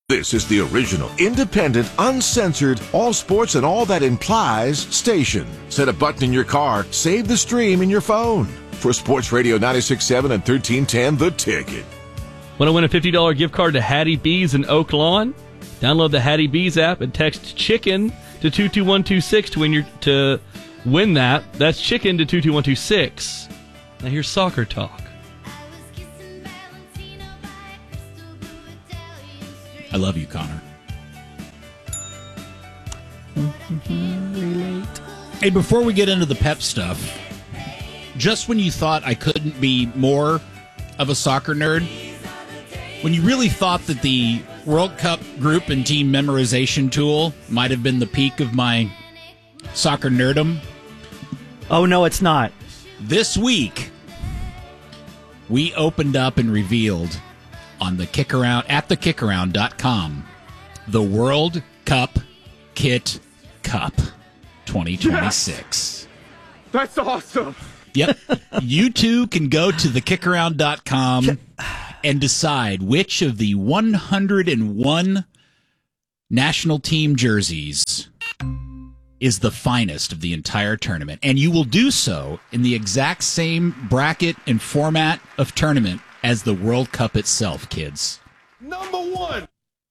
This is the original, independent, uncensored, all sports and all that implies station. Set a button in your car, save the stream in your phone. For Sports Radio 96.7 and 1310, The Ticket. Want to win a $50 gift card to Hattie B's in Oak Lawn? Download the Hattie B's app and text CHICKEN to 22126 to win that. That's CHICKEN to 22126. Now here's soccer talk. I love you, Connor. Hey, before we get into the Pep stuff, just when you thought I couldn't be more of a soccer nerd, when you really thought that the World Cup group and team memorization tool might have been the peak of my soccer nerdom. Oh, no, it's not. This week, we opened up and revealed on the Kickaround at thekickaround.com the World Cup Kit Cup 2026. That's awesome. Yep. You too can go to thekickaround.com and decide which of the 101 national team jerseys is the finest of the entire tournament. And you will do so in the exact same bracket and format of tournament as the World Cup itself, kids. Number one.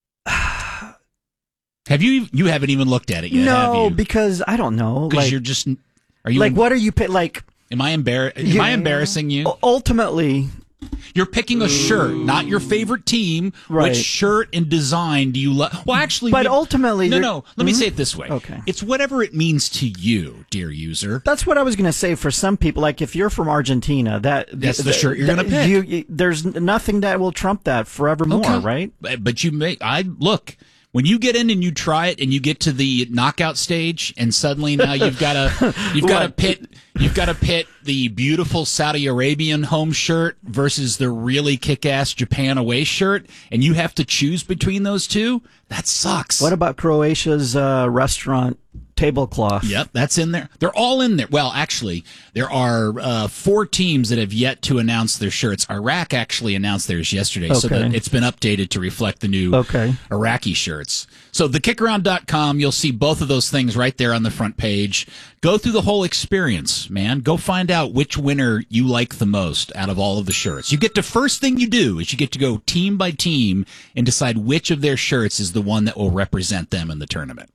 Have you haven't even looked at it yet, have No, you? because I don't know. Because Like, you're just... Are you like what are you like? Am I embarrassing you? Ultimately, You're picking a shirt, not your favorite team. Right. Which shirt and design do you love? Well, actually... but ultimately... No. Let me say it this way. Okay. It's whatever it means to you, dear user. That's what I was going to say. For some people, like if you're from Argentina, That's the shirt you're gonna pick. There's nothing that will trump that forevermore, Okay. right? But you may... Look, when you get in and you try it and you get to the knockout stage and suddenly now you've got to pit the beautiful Saudi Arabian home shirt versus the really kick-ass Japan away shirt, and you have to choose between those two, that sucks. What about Croatia's restaurant tablecloth? Yep, that's in there. They're all in there. Well, actually, there are 4 teams that have yet to announce their shirts. Iraq actually announced theirs yesterday, so Okay. it's been updated to reflect the new Iraqi shirts. So thekickaround.com, you'll see both of those things right there on the front page. Go through the whole experience, man. Go find out which winner you like the most out of all of the shirts. First thing you do is you get to go team by team and decide which of their shirts is the one that will represent them in the tournament.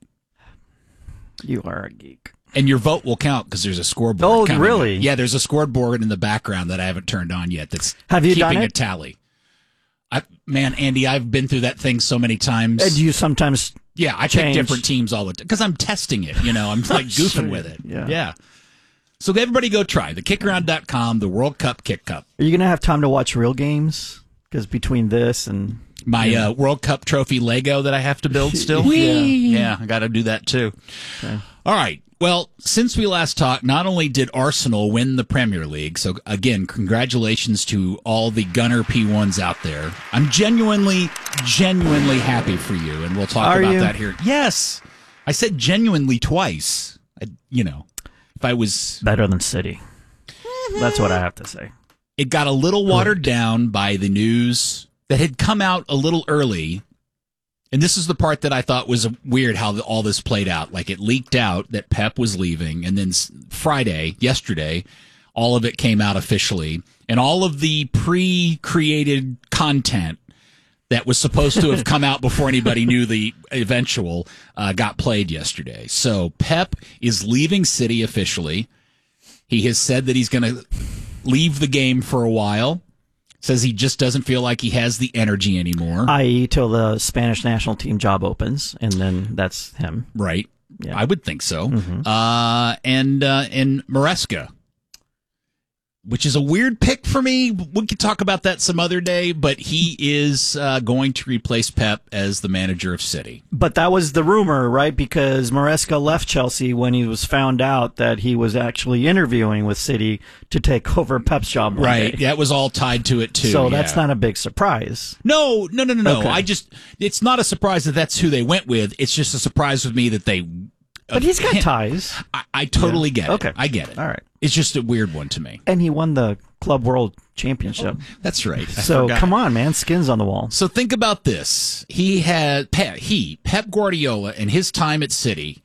You are a geek. And your vote will count because there's a scoreboard. Oh, coming. really? Yeah, there's a scoreboard in the background that I haven't turned on yet that's Have you keeping done a it? tally. Man, Andy, I've been through that thing so many times. And you sometimes I pick change. different teams all the time because I'm testing it. I'm like goofing with it. Yeah. So everybody go try thekickaround.com, the World Cup Kick Cup. Are you going to have time to watch real games? Because between this and... My World Cup trophy Lego that I have to build still. Yeah, I got to do that too. Okay. All right. Well, since we last talked, not only did Arsenal win the Premier League, so again, congratulations to all the Gunner P1s out there. I'm genuinely happy for you, and we'll talk about that here. Yes. I said genuinely twice. If I was... Better than City. That's what I have to say. It got a little watered down by the news that had come out a little early. And this is the part that I thought was weird how all this played out. Like it leaked out that Pep was leaving. And then yesterday, all of it came out officially. And all of the pre-created content that was supposed to have come out before anybody knew the eventual got played yesterday. So Pep is leaving City officially. He has said that he's going to leave the game for a while. Says he just doesn't feel like he has the energy anymore. I.e. till the Spanish national team job opens, and then that's him. Right. Yeah. I would think so. Mm-hmm. And Maresca, which is a weird pick for me. We could talk about that some other day, but he is going to replace Pep as the manager of City. But that was the rumor, right? Because Maresca left Chelsea when he was found out that he was actually interviewing with City to take over Pep's job one Right. day. That was all tied to it, too. So that's not a big surprise. No. Okay. It's not a surprise that that's who they went with. It's just a surprise with me that they... But he's got ties. I totally get it. Okay. I get it. All right. It's just a weird one to me. And he won the Club World Championship. That's right. So come on, man, skins on the wall. So think about this. He had Pep Guardiola, in his time at City,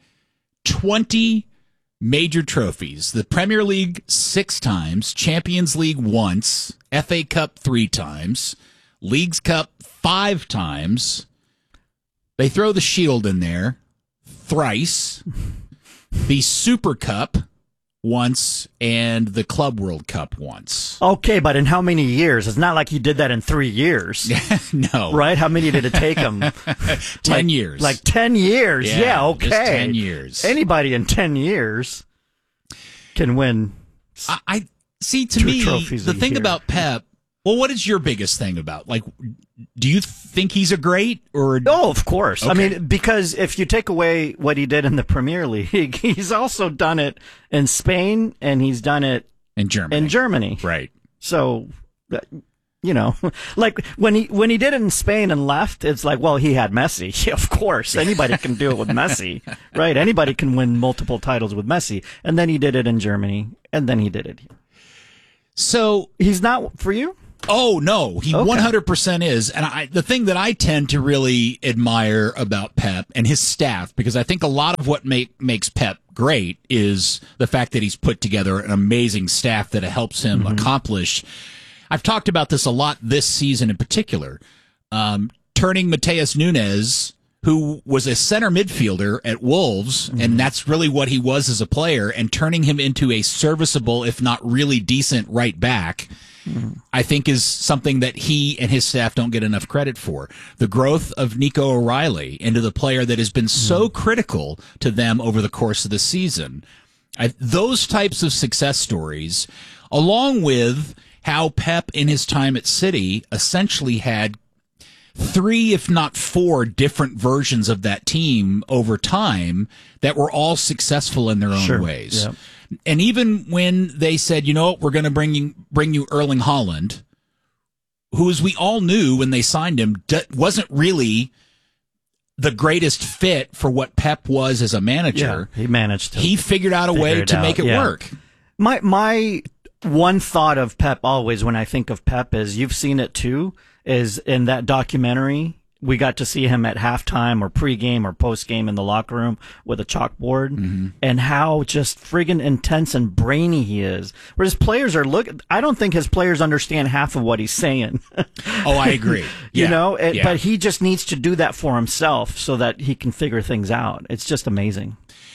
20 major trophies. The Premier League 6 times, Champions League once, FA Cup 3 times, Leagues Cup 5 times. They throw the Shield in there thrice, the Super Cup once, and the Club World Cup once. Okay, but in how many years? It's not like he did that in 3 years. No. Right? How many did it take him? 10 years. Like 10 years. Yeah, okay. Just 10 years. Anybody in 10 years can win. I see, to 2 me, trophies the a thing year. about Pep, well, what is your biggest thing about? Like, do you think he's a great or? Oh, of course. Okay. I mean, because if you take away what he did in the Premier League, he's also done it in Spain and he's done it in Germany. in Germany. Right. So, you know, like when he did it in Spain and left, it's like, well, he had Messi. Yeah, of course, anybody can do it with Messi, right? Anybody can win multiple titles with Messi. And then he did it in Germany, and then he did it here. So He's not for you? Oh, no, he Okay. 100% is. And the thing that I tend to really admire about Pep and his staff, because I think a lot of what makes Pep great is the fact that he's put together an amazing staff that helps him accomplish. I've talked about this a lot this season in particular. Turning Mateus Nunes, who was a center midfielder at Wolves, and that's really what he was as a player, and turning him into a serviceable, if not really decent, right back, I think is something that he and his staff don't get enough credit for. The growth of Nico O'Reilly into the player that has been so critical to them over the course of the season. Those types of success stories, along with how Pep in his time at City essentially had 3, if not 4, different versions of that team over time that were all successful in their own ways. Yep. And even when they said, you know what, we're going to bring you Erling Haaland, who, as we all knew when they signed him, wasn't really the greatest fit for what Pep was as a manager. Yeah, he managed to. He figured out a way to make it work. My one thought of Pep always when I think of Pep is, you've seen it too, is in that documentary, we got to see him at halftime or pregame or postgame in the locker room with a chalkboard, and how just friggin' intense and brainy he is. Where his players are I don't think his players understand half of what he's saying. Oh, I agree. You know, Yeah. but he just needs to do that for himself so that he can figure things out. It's just amazing.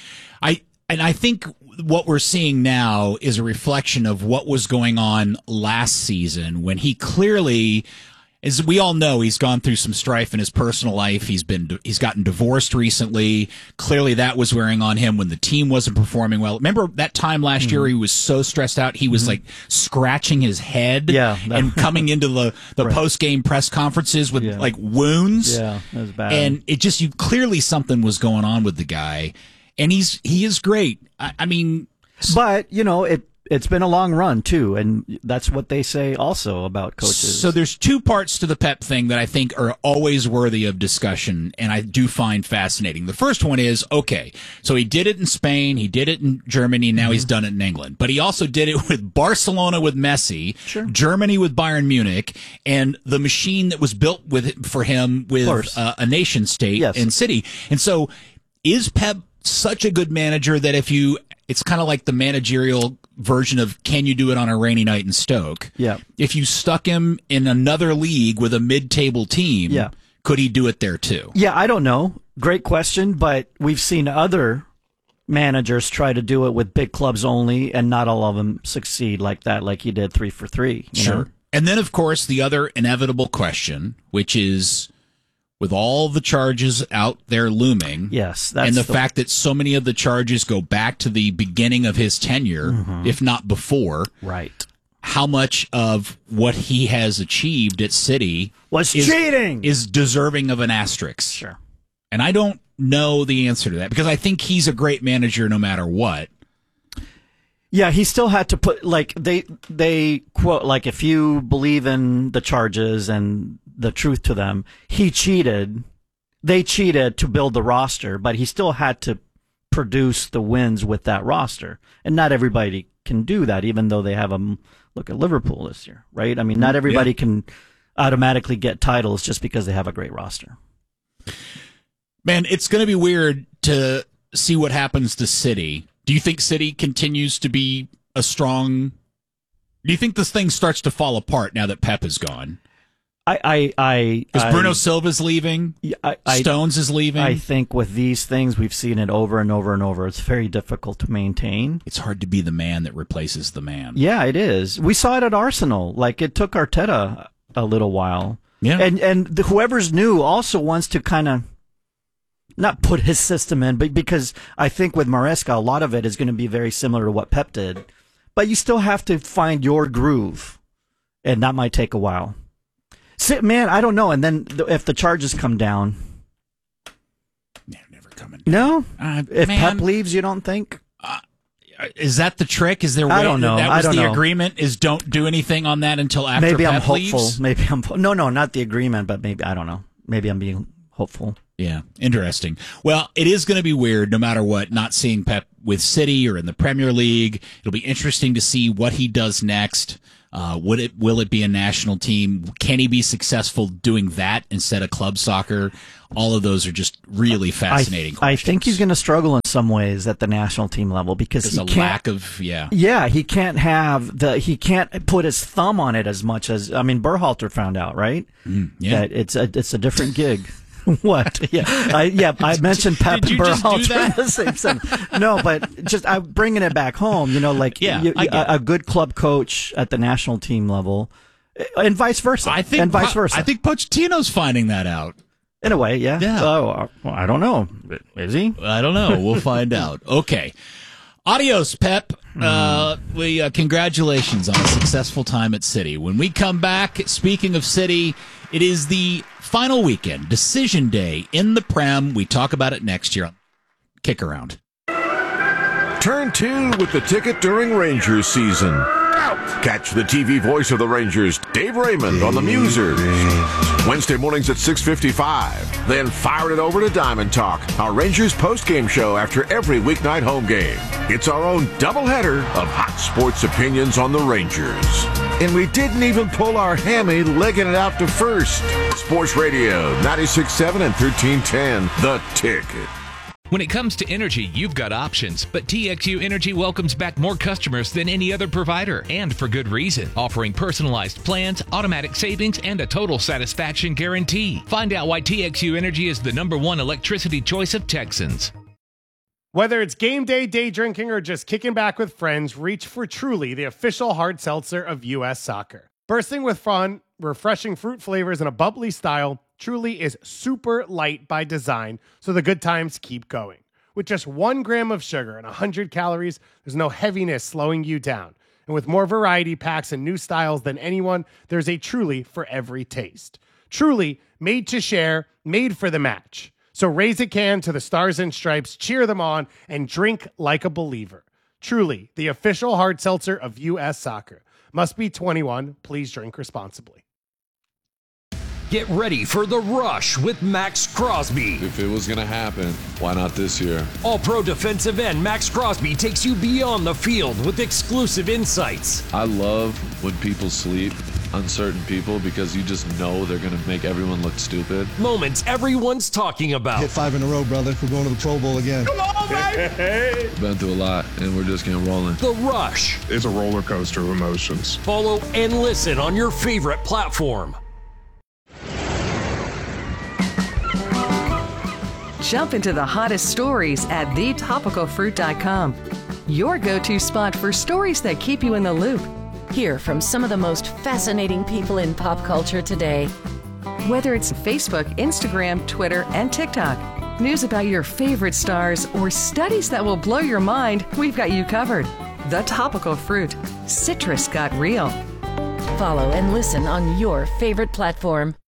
I think what we're seeing now is a reflection of what was going on last season when he clearly, as we all know, he's gone through some strife in his personal life. He's gotten divorced recently. Clearly that was wearing on him when the team wasn't performing well. Remember that time last year he was so stressed out he was like scratching his head and coming into the post-game press conferences with like wounds. Yeah, that was bad. And it just, clearly something was going on with the guy. And he is great. I mean, but you know, it's been a long run too, and that's what they say also about coaches. So there's 2 parts to the Pep thing that I think are always worthy of discussion, and I do find fascinating. The first one is, okay, so he did it in Spain, he did it in Germany, and now he's done it in England. But he also did it with Barcelona with Messi, Germany with Bayern Munich, and the machine that was built for him with a nation state and City. And so is Pep such a good manager that it's kind of like the managerial version of, can you do it on a rainy night in Stoke? Yeah. If you stuck him in another league with a mid-table team, could he do it there too? Yeah, I don't know. Great question, but we've seen other managers try to do it with big clubs only, and not all of them succeed like that, like he did 3 for 3. You know? And then, of course, the other inevitable question, which is, with all the charges out there looming, and the fact that so many of the charges go back to the beginning of his tenure, if not before, how much of what he has achieved at City is deserving of an asterisk? Sure. And I don't know the answer to that, because I think he's a great manager no matter what. Yeah, he still had to put, like, they quote, like, if you believe in the charges and the truth to them, he cheated. They cheated to build the roster, but he still had to produce the wins with that roster. And not everybody can do that, even though they have look at Liverpool this year, right? I mean, not everybody can automatically get titles just because they have a great roster. Man, it's going to be weird to see what happens to City. Do you think City continues to be a strong... Do you think this thing starts to fall apart now that Pep is gone? Because Bruno Silva's leaving, Stones is leaving. I think with these things, we've seen it over and over and over. It's very difficult to maintain. It's hard to be the man that replaces the man. Yeah, it is. We saw it at Arsenal. Like, it took Arteta a little while. Yeah. And whoever's new also wants to kind of not put his system in, but because I think with Maresca, a lot of it is going to be very similar to what Pep did. But you still have to find your groove, and that might take a while. Man, I don't know. And then if the charges come down, they're never coming down. No, if man, Pep leaves, you don't think? Is that the trick? Is there? I don't know. That was the agreement. Is don't do anything on that until after. Maybe Pep I'm hopeful. Leaves? Maybe I'm no, not the agreement, but maybe I don't know. Maybe I'm being hopeful. Yeah, interesting. Well, it is going to be weird, no matter what, not seeing Pep with City or in the Premier League. It'll be interesting to see what he does next. Will it be a national team? Can he be successful doing that instead of club soccer? All of those are just really fascinating questions. I think he's going to struggle in some ways at the national team level because there's a lack of he can't he can't put his thumb on it as much as Berhalter found out, right? That it's a different gig. What? Yeah, I mentioned Pep and Berhalter in the same sentence. No, but just I'm bringing it back home. A good club coach at the national team level, and vice versa. I think Pochettino's finding that out. In a way, yeah. Oh, I don't know. Is he? I don't know. We'll find out. Okay. Adios, Pep. Congratulations on a successful time at City. When we come back, speaking of City, it is the final weekend, decision day in the Prem. We talk about it next year on Kick Around. Turn 2 with the ticket during Rangers season. Catch the TV voice of the Rangers, Dave Raymond, on the Musers. Wednesday mornings at 6:55. Then fire it over to Diamond Talk, our Rangers postgame show after every weeknight home game. It's our own doubleheader of hot sports opinions on the Rangers. And we didn't even pull our hammy legging it out to first. Sports Radio 96.7 and 1310, The Ticket. When it comes to energy, you've got options, but TXU Energy welcomes back more customers than any other provider, and for good reason, offering personalized plans, automatic savings, and a total satisfaction guarantee. Find out why TXU Energy is the #1 electricity choice of Texans. Whether it's game day, day drinking, or just kicking back with friends, reach for Truly, the official hard seltzer of U.S. Soccer. Bursting with fun, refreshing fruit flavors, and a bubbly style, Truly is super light by design, so the good times keep going. With just 1 gram of sugar and 100 calories, there's no heaviness slowing you down. And with more variety packs and new styles than anyone, there's a Truly for every taste. Truly, made to share, made for the match. So raise a can to the Stars and Stripes, cheer them on, and drink like a believer. Truly, the official hard seltzer of U.S. Soccer. Must be 21. Please drink responsibly. Get ready for The Rush with Max Crosby. If it was going to happen, why not this year? All-pro defensive end Max Crosby takes you beyond the field with exclusive insights. I love when people sleep, uncertain people, because you just know they're going to make everyone look stupid. Moments everyone's talking about. Hit 5 in a row, brother. We're going to the Pro Bowl again. Come on, baby! Been through a lot, and we're just getting rolling. The Rush. It's a roller coaster of emotions. Follow and listen on your favorite platform. Jump into the hottest stories at thetopicalfruit.com. Your go-to spot for stories that keep you in the loop. Hear from some of the most fascinating people in pop culture today. Whether it's Facebook, Instagram, Twitter, and TikTok, news about your favorite stars, or studies that will blow your mind, we've got you covered. The Topical Fruit. Citrus got real. Follow and listen on your favorite platform.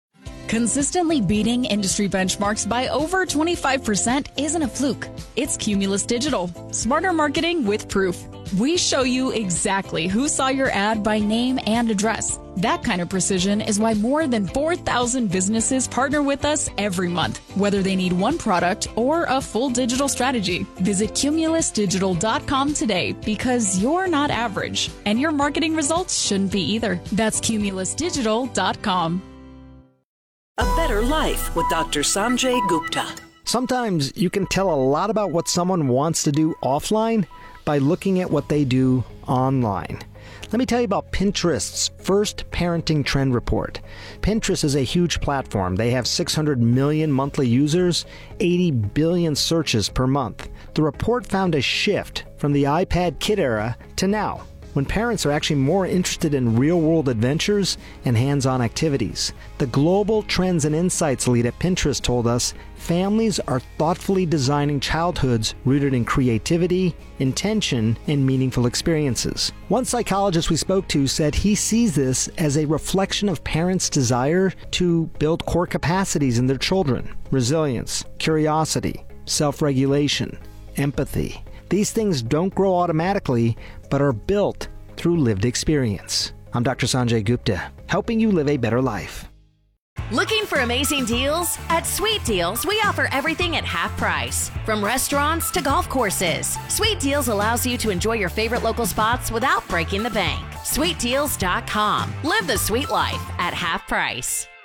Consistently beating industry benchmarks by over 25% isn't a fluke. It's Cumulus Digital. Smarter marketing with proof. We show you exactly who saw your ad by name and address. That kind of precision is why more than 4,000 businesses partner with us every month, whether they need one product or a full digital strategy. Visit cumulusdigital.com today because you're not average, and your marketing results shouldn't be either. That's cumulusdigital.com. A Better Life with Dr. Sanjay Gupta. Sometimes you can tell a lot about what someone wants to do offline by looking at what they do online. Let me tell you about Pinterest's first parenting trend report. Pinterest is a huge platform. They have 600 million monthly users, 80 billion searches per month. The report found a shift from the iPad kid era to now, when parents are actually more interested in real-world adventures and hands-on activities. The Global Trends and Insights lead at Pinterest told us families are thoughtfully designing childhoods rooted in creativity, intention, and meaningful experiences. One psychologist we spoke to said he sees this as a reflection of parents' desire to build core capacities in their children: resilience, curiosity, self-regulation, empathy. These things don't grow automatically, but are built through lived experience. I'm Dr. Sanjay Gupta, helping you live a better life. Looking for amazing deals? At Sweet Deals, we offer everything at half price. From restaurants to golf courses, Sweet Deals allows you to enjoy your favorite local spots without breaking the bank. SweetDeals.com. Live the sweet life at half price.